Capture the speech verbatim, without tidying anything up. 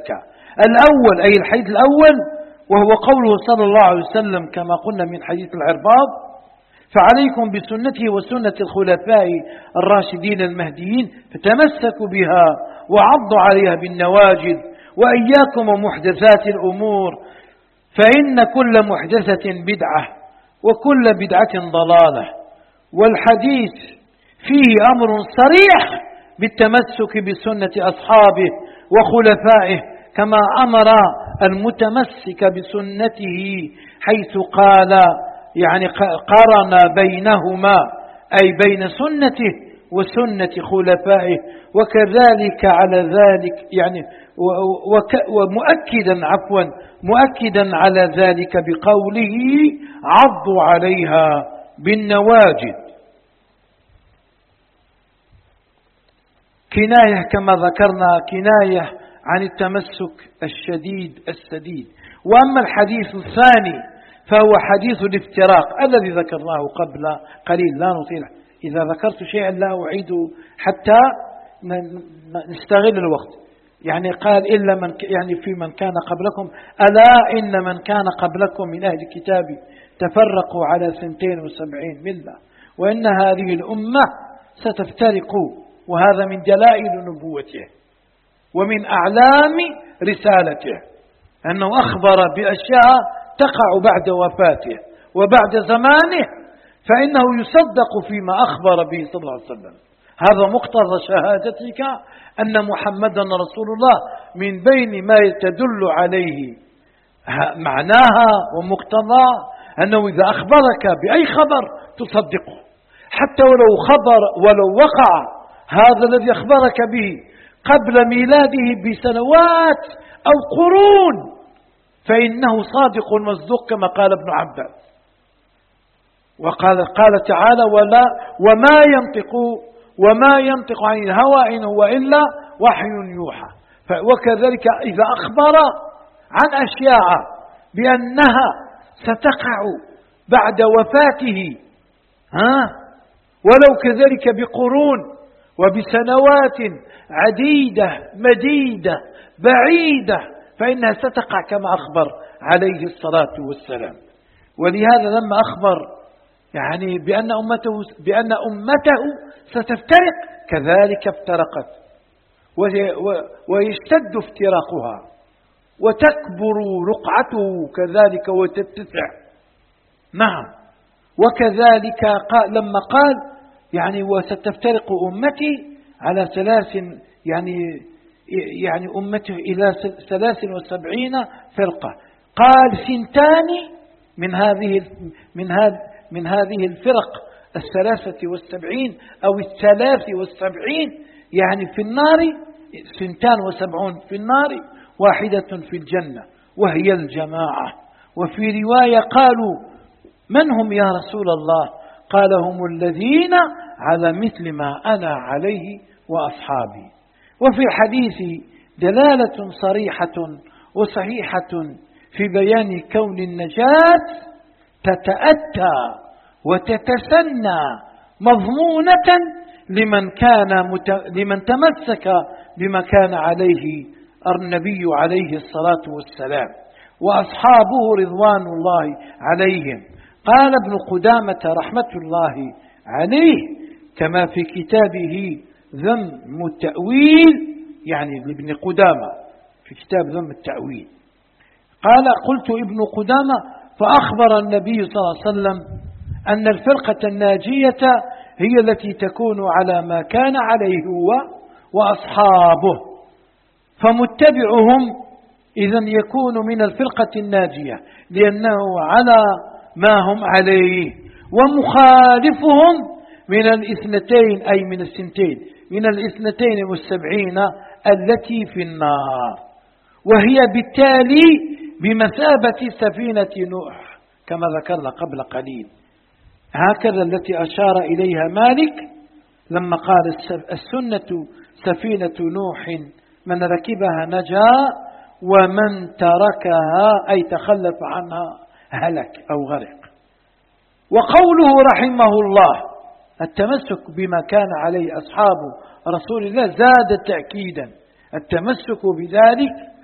ذلك. الأول أي الحديث الأول وهو قوله صلى الله عليه وسلم كما قلنا من حديث العرباض: فعليكم بسنته وسنة الخلفاء الراشدين المهديين فتمسكوا بها وعضوا عليها بالنواجذ، وإياكم ومحدثات الأمور فإن كل محدثة بدعة وكل بدعة ضلالة. والحديث فيه أمر صريح بالتمسك بسنة أصحابه وخلفائه كما أمر المتمسك بسنته، حيث قال يعني قارن بينهما أي بين سنته وسنة خلفائه، وكذلك على ذلك يعني ومؤكدا عفوا مؤكدا على ذلك بقوله: عضوا عليها بالنواجذ. كناية كما ذكرنا، كناية عن التمسك الشديد السديد. وأما الحديث الثاني فهو حديث الافتراق الذي ذكرناه قبل قليل، لا نطيل، إذا ذكرت شيئا لا أعيده حتى نستغل الوقت. يعني قال إلا من يعني في من كان قبلكم ألا إن من كان قبلكم من أهل الكتاب تفرقوا على سنتين وسبعين ملة وإن هذه الأمة ستفترق، وهذا من دلائل نبوته ومن أعلام رسالته أنه أخبر بأشياء تقع بعد وفاته وبعد زمانه، فإنه يصدق فيما أخبر به صلى الله عليه وسلم. هذا مقتضى شهادتك أن محمدا رسول الله من بين ما تدل عليه معناها ومقتضى أنه إذا أخبرك بأي خبر تصدقه، حتى ولو خبر ولو وقع هذا الذي أخبرك به قبل ميلاده بسنوات أو قرون فإنه صادق مصدوق كما قال ابن عباس. وقال قال تعالى: ولا وما ينطق وما ينطق عن الهوى إن هو إلا وحي يوحى. وكذلك إذا أخبر عن أشياء بأنها ستقع بعد وفاته ها ولو كذلك بقرون وبسنوات عديدة مديدة بعيدة فإنها ستقع كما أخبر عليه الصلاة والسلام. ولهذا لما أخبر يعني بأن أمته, بأن أمته ستفترق كذلك افترقت ويشتد افتراقها وتكبر رقعته كذلك وتتسع. نعم. وكذلك قال لما قال يعني وستفترق أمتي على ثلاث يعني يعني أمته إلى ثلاث وسبعين فرقة، قال سنتان من هذه من هذه من هذه الفرق الثلاثة والسبعين أو الثلاث والسبعين يعني في النار، سنتان وسبعون في النار واحدة في الجنة وهي الجماعة. وفي رواية قالوا: من هم يا رسول الله؟ قال: هم الذين على مثل ما أنا عليه وأصحابي. وفي الحديث دلالة صريحة وصحيحة في بيان كون النجاة تتأتى وتتسنى مضمونة لمن كان مت... لمن تمسك بما كان عليه النبي عليه الصلاة والسلام وأصحابه رضوان الله عليهم. قال ابن قدامة رحمة الله عليه كما في كتابه ذم التأويل، يعني لابن قدامة في كتاب ذم التأويل، قال: قلت ابن قدامة: فأخبر النبي صلى الله عليه وسلم أن الفرقة الناجية هي التي تكون على ما كان عليه هو وأصحابه، فمتبعهم إذن يكون من الفرقة الناجية لأنه على ما هم عليه، ومخالفهم من الاثنتين أي من السنتين من الاثنتين والسبعين التي في النار، وهي بالتالي بمثابة سفينة نوح كما ذكرنا قبل قليل، هكذا التي أشار إليها مالك لما قال: السنة سفينة نوح من ركبها نجا ومن تركها أي تخلف عنها هلك أو غرق. وقوله رحمه الله: التمسك بما كان عليه أصحاب رسول الله زاد تأكيدا، التمسك بذلك